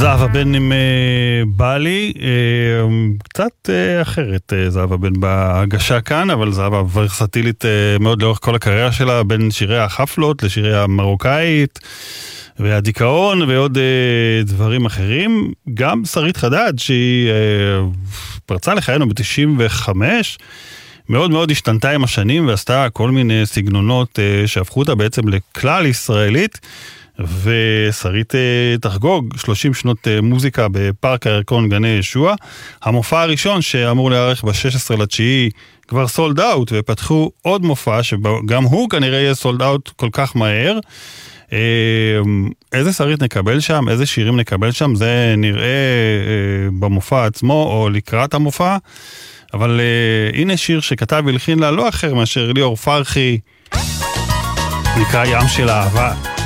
זהבה בן עם בלי, קצת אחרת זהבה בן בהגשה כאן, אבל זהבה ורסטילית מאוד לאורך כל הקריירה שלה, בין שירי החפלות לשירי המרוקאית והדיכאון ועוד דברים אחרים. גם שרית חדד שהיא פרצה לחיינו ב-95, מאוד מאוד השתנתה עם השנים ועשתה כל מיני סגנונות שהפכו אותה בעצם לכלל ישראלית, ושרית תחגוג 30 שנות מוזיקה בפארק הירקון גני ישוע. המופע הראשון שאמור להיערך ב-16 לתשיעי כבר סולד אאוט, ופתחו עוד מופע שגם הוא כנראה יהיה סולד אאוט כל כך מהר. איזה שרית נקבל שם, איזה שירים נקבל שם, זה נראה במופע עצמו או לקראת המופע. אבל הנה שיר שכתב והלחין לה לא אחר מאשר ליאור פרחי, נקרא ים של אהבה.